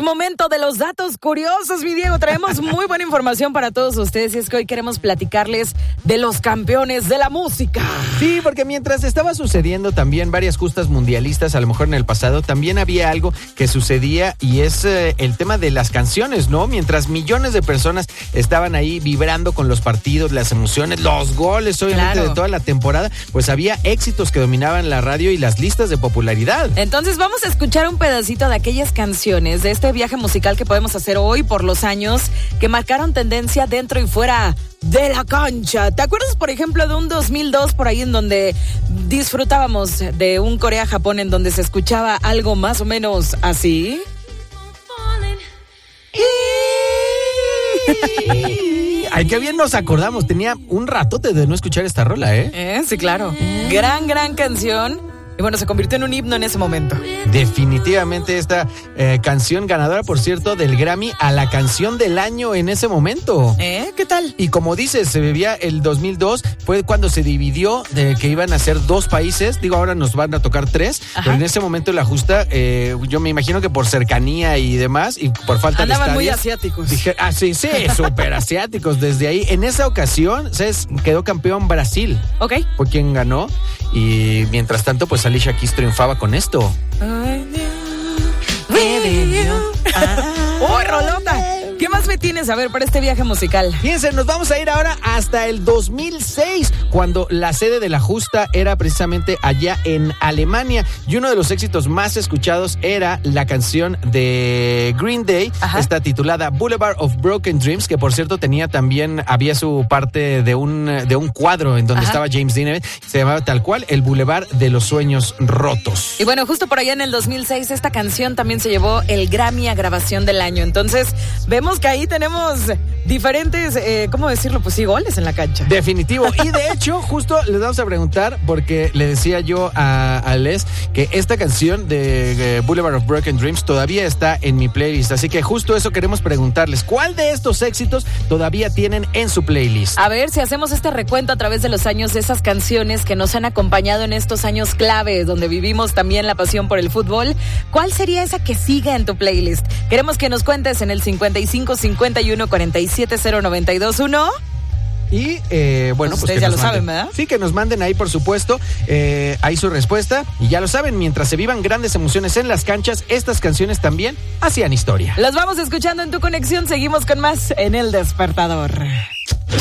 momento de los datos curiosos, mi Diego. Traemos muy buena información para todos ustedes y es que hoy queremos platicarles de los campeones de la música. Sí, porque mientras estaba sucediendo también varias justas mundialistas, a lo mejor en el pasado, también había algo que sucedía y es el tema de las canciones, ¿no? Mientras millones de personas estaban ahí vibrando con los partidos, las emociones, los goles, obviamente, de toda la temporada, pues había éxitos que dominaban la radio y las listas de popularidad. Entonces vamos a escuchar un pedacito de aquellas canciones de este viaje musical que podemos hacer hoy por los años que marcaron tendencia dentro y fuera de la cancha. ¿Te acuerdas, por ejemplo, de un 2002 por ahí en donde disfrutábamos de un Corea-Japón en donde se escuchaba algo más o menos así? Ay, qué bien nos acordamos. Tenía un ratote de no escuchar esta rola, ¿eh? Sí, claro. Gran canción. Y bueno, se convirtió en un himno en ese momento. Definitivamente esta canción ganadora, por cierto, del Grammy a la canción del año en ese momento. ¿Qué tal? Y como dices, se vivía el 2002, fue cuando se dividió de que iban a ser 2 países. Digo, ahora nos van a tocar 3. Ajá. Pero en ese momento la justa, yo me imagino que por cercanía y demás, y por falta de estadios. Andaban muy asiáticos. Dije, sí, súper asiáticos. Desde ahí, en esa ocasión, ¿sabes? Quedó campeón Brasil. Ok. Fue quien ganó. Y mientras tanto, pues Alicia Keys triunfaba con esto. ¡Uy, rolota! ¿Qué más me tienes a ver para este viaje musical? Fíjense, nos vamos a ir ahora hasta el 2006, cuando la sede de la justa era precisamente allá en Alemania. Y uno de los éxitos más escuchados era la canción de Green Day, esta titulada Boulevard of Broken Dreams, que por cierto había su parte de un cuadro en donde estaba James Dean. Se llamaba tal cual el Boulevard de los Sueños Rotos. Y bueno, justo por allá en el 2006, esta canción también se llevó el Grammy a Grabación del Año. Entonces, vemos que ahí tenemos diferentes, ¿cómo decirlo? Pues sí, goles en la cancha. Definitivo. Y de hecho, justo les vamos a preguntar, porque le decía yo a Les que esta canción de Boulevard of Broken Dreams todavía está en mi playlist. Así que justo eso queremos preguntarles. ¿Cuál de estos éxitos todavía tienen en su playlist? A ver, si hacemos este recuento a través de los años de esas canciones que nos han acompañado en estos años claves, donde vivimos también la pasión por el fútbol, ¿cuál sería esa que sigue en tu playlist? Queremos que nos cuentes en el 5551-470-921. Y bueno, pues ustedes ya lo saben, ¿verdad? Sí, que nos manden ahí, por supuesto, ahí su respuesta. Y ya lo saben, mientras se vivan grandes emociones en las canchas, estas canciones también hacían historia. Las vamos escuchando en Tu Conexión. Seguimos con más en El Despertador.